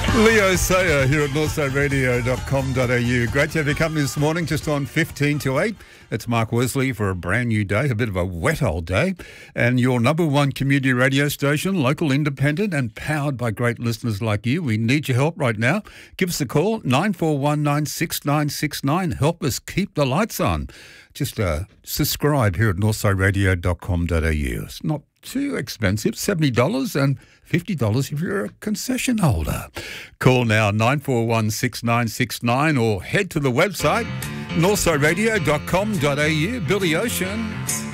Leo Sayer here at northsiderradio.com.au. Great to have your company this morning, just on 15 to 8. It's Mark Wesley for a brand new day, a bit of a wet old day. And your number one community radio station, local, independent and powered by great listeners like you. We need your help right now. Give us a call, 94196969. Help us keep the lights on. Just subscribe here at northsiderradio.com.au. It's not too expensive, $70 and $50 if you're a concession holder. Call now 94196969 or head to the website northsiderradio.com.au. Billy Ocean.